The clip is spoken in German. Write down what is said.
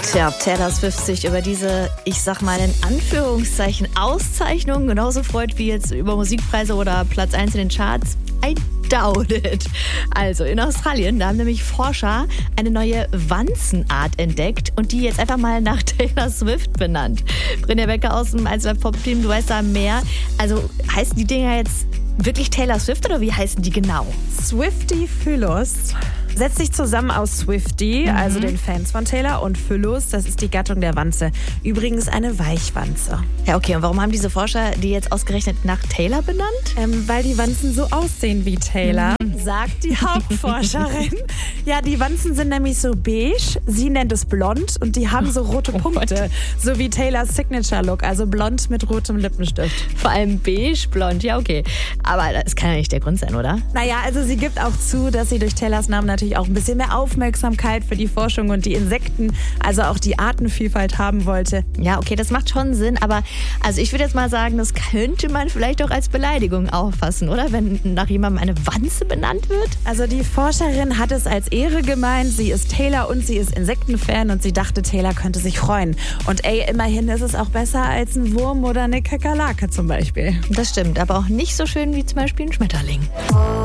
Tja, ob Taylor Swift sich über diese, ich sag mal in Anführungszeichen, Auszeichnung genauso freut wie jetzt über Musikpreise oder Platz 1 in den Charts? I doubt it. Also in Australien, da haben nämlich Forscher eine neue Wanzenart entdeckt und die jetzt einfach mal nach Taylor Swift benannt. Brinja Becker aus dem 1Live Pop Team, du weißt da mehr. Also heißen die Dinger jetzt wirklich Taylor Swift oder wie heißen die genau? Swiftie-Phyllos setzt sich zusammen aus Swiftie, also den Fans von Taylor, und Phyllos, das ist die Gattung der Wanze. Übrigens eine Weichwanze. Ja, okay. Und warum haben diese Forscher die jetzt ausgerechnet nach Taylor benannt? Weil die Wanzen so aussehen wie Taylor, sagt die Hauptforscherin. Ja, die Wanzen sind nämlich so beige, sie nennt es blond und die haben so rote Punkte. So wie Taylors Signature-Look, also blond mit rotem Lippenstift. Vor allem beige, blond, ja okay. Aber das kann ja nicht der Grund sein, oder? Naja, also sie gibt auch zu, dass sie durch Taylors Namen natürlich auch ein bisschen mehr Aufmerksamkeit für die Forschung und die Insekten, also auch die Artenvielfalt haben wollte. Ja, okay, das macht schon Sinn, aber also ich würde jetzt mal sagen, das könnte man vielleicht auch als Beleidigung auffassen, oder? Wenn nach jemandem eine Wanze benannt wird? Also die Forscherin hat es als Ehre gemeint, sie ist Taylor und sie ist Insektenfan und sie dachte, Taylor könnte sich freuen. Und immerhin ist es auch besser als ein Wurm oder eine Kakerlake zum Beispiel. Das stimmt, aber auch nicht so schön wie zum Beispiel ein Schmetterling.